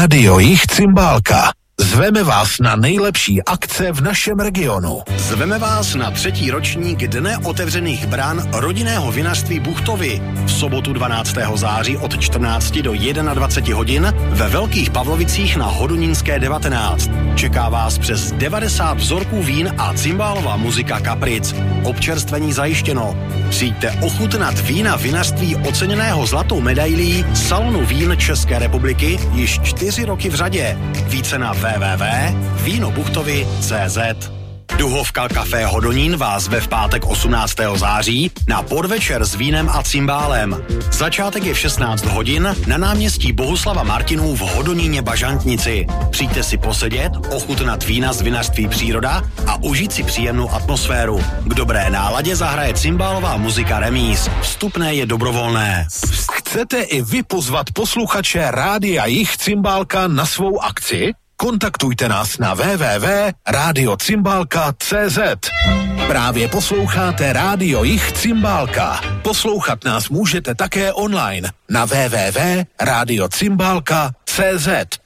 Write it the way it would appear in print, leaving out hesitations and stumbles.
Rádio Jich Cymbálka. Zveme vás na nejlepší akce v našem regionu. Zveme vás na 3. ročník Dne otevřených brán rodinného vinařství Buchtovy v sobotu 12. září od 14 do 21 hodin ve Velkých Pavlovicích na Hodonínské 19. Čeká vás přes 90 vzorků vín a cymbálová muzika kapric. Občerstvení zajištěno. Přijďte ochutnat vína vinařství oceněného zlatou medailí Salonu vín České republiky již 4 roky v řadě. Více na www.vínobuchtovy.cz. Duhovka Café Hodonín vás zve v pátek 18. září na podvečer s vínem a cymbálem. Začátek je v 16 hodin na náměstí Bohuslava Martinů v Hodoníně Bažantnici. Přijďte si posedět, ochutnat vína z vinařství Příroda a užít si příjemnou atmosféru. K dobré náladě zahraje cymbálová muzika Remíz. Vstupné je dobrovolné. Chcete i vy pozvat posluchače Rádia Jich Cymbálka na svou akci? Kontaktujte nás na www.radiocymbálka.cz. Právě posloucháte Rádio Jich Cymbálka. Poslouchat nás můžete také online na www.radiocymbálka.cz.